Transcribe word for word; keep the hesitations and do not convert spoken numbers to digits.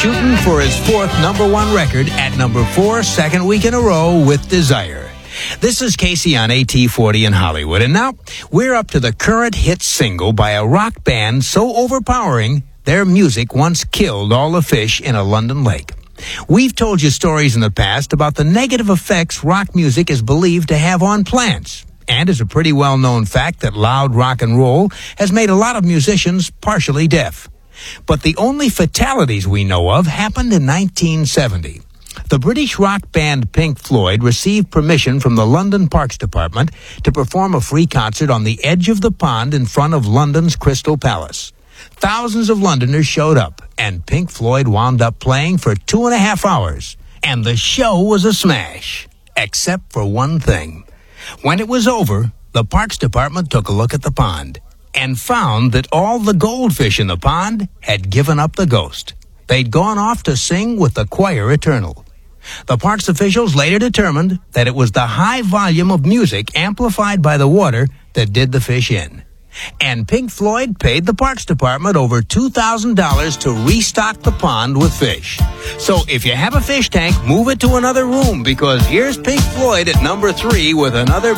shooting for his fourth number one record at number four, second week in a row with Desire. This is Casey on A T forty in Hollywood, and now we're up to the current hit single by a rock band so overpowering their music once killed all the fish in a London lake. We've told you stories in the past about the negative effects rock music is believed to have on plants. And it's a pretty well-known fact that loud rock and roll has made a lot of musicians partially deaf. But the only fatalities we know of happened in nineteen seventy. The British rock band Pink Floyd received permission from the London Parks Department to perform a free concert on the edge of the pond in front of London's Crystal Palace. Thousands of Londoners showed up, and Pink Floyd wound up playing for two and a half hours. And the show was a smash, except for one thing. When it was over, the Parks Department took a look at the pond and found that all the goldfish in the pond had given up the ghost. They'd gone off to sing with the choir eternal. The parks officials later determined that it was the high volume of music amplified by the water that did the fish in. And Pink Floyd paid the Parks Department over two thousand dollars to restock the pond with fish. So if you have a fish tank, move it to another room, because here's Pink Floyd at number three with another